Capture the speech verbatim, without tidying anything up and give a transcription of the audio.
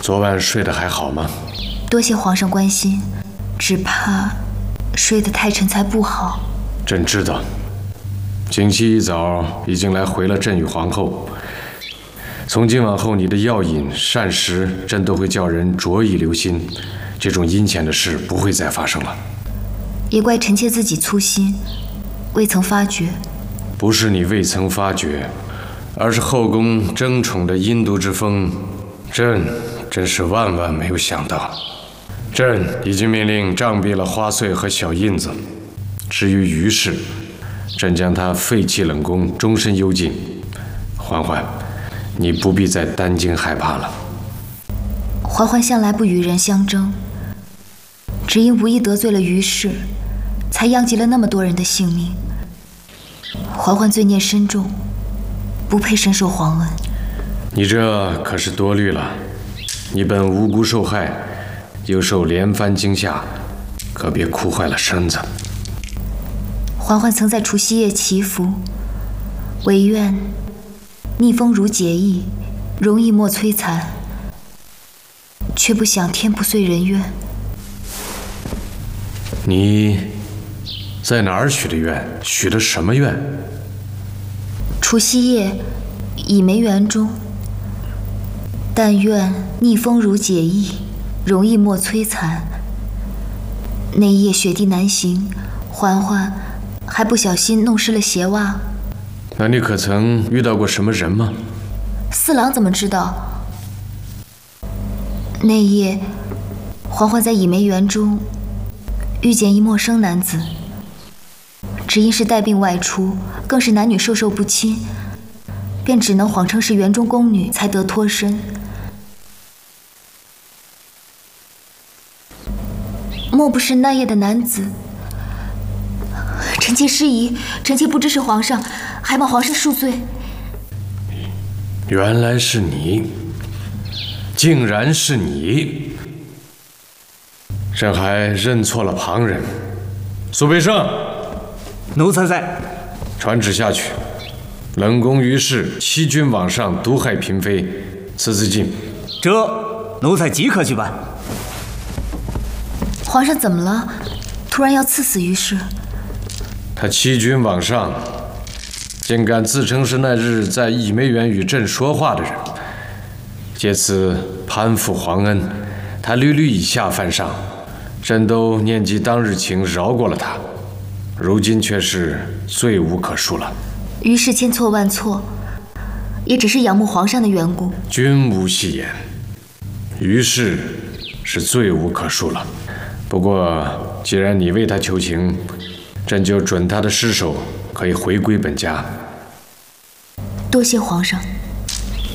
昨晚睡得还好吗？ 多谢皇上关心，只怕睡得太沉才不好。 朕知道，景熙一早已经来回了朕与皇后。从今往后，你的药饮膳食，朕都会叫人着意留心。这种阴险的事不会再发生了。 也怪臣妾自己粗心，未曾发觉。 不是你未曾发觉，而是后宫争宠的阴毒之风，朕真是万万没有想到。朕已经命令杖毙了花穗和小印子。至于于氏，朕将他废弃冷宫，终身幽禁。嬛嬛，你不必再担惊害怕了。 嬛嬛向来不与人相争，只因无意得罪了于氏，才殃及了那么多人的性命。嬛嬛罪孽深重，不配深受皇恩。 你这可是多虑了。你本无辜受害，又受连番惊吓，可别哭坏了身子。 嬛嬛曾在除夕夜祈福，唯愿逆风如解意，容易莫摧残，却不想天不遂人愿。 你在哪儿许的愿？许的什么愿？ 除夕夜，倚梅园中，但愿逆风如解意，容易莫摧残。那一夜雪地难行，嬛嬛还不小心弄湿了鞋袜。 那你可曾遇到过什么人吗？ 四郎怎么知道？那夜，嬛嬛在倚梅园中遇见一陌生男子，只因是带病外出，更是男女授受不亲，便只能谎称是园中宫女，才得脱身。莫不是那夜的男子？臣妾失仪，臣妾不知是皇上，还望皇上恕罪。 原来是你，竟然是你！朕还认错了旁人。苏培盛， 奴才在。 传旨下去，冷宫于氏欺君罔上，毒害嫔妃，赐自尽。 这奴才即刻去办。 皇上怎么了？突然要赐死于氏？ 他欺君罔上，竟敢自称是那日在倚梅园与朕说话的人，借此攀附皇恩。他屡屡以下犯上，朕都念及当日情，饶过了他，如今却是罪无可恕了。 于氏千错万错，也只是仰慕皇上的缘故。 君无戏言，于氏是罪无可恕了。不过既然你为他求情，朕就准他的尸首可以回归本家。 多谢皇上。